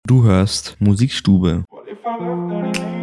Du hörst Musikstube. What if I left anyway?